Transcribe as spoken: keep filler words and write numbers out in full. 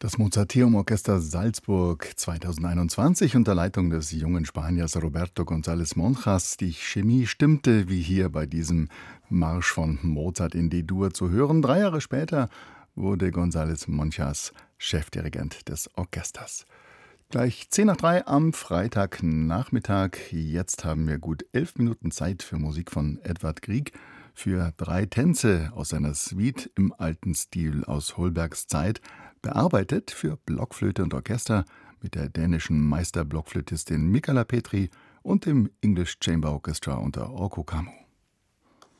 Das Mozarteum-Orchester Salzburg zweitausendeinundzwanzig unter Leitung des jungen Spaniers Roberto González Monjas. Die Chemie stimmte, wie hier bei diesem Marsch von Mozart in D-Dur zu hören. Drei Jahre später wurde González Monjas Chefdirigent des Orchesters. Gleich zehn nach drei am Freitagnachmittag. Jetzt haben wir gut elf Minuten Zeit für Musik von Edvard Grieg, für drei Tänze aus seiner Suite im alten Stil aus Holbergs Zeit, bearbeitet für Blockflöte und Orchester mit der dänischen Meisterblockflötistin Michala Petri und dem English Chamber Orchestra unter Orko Kamu.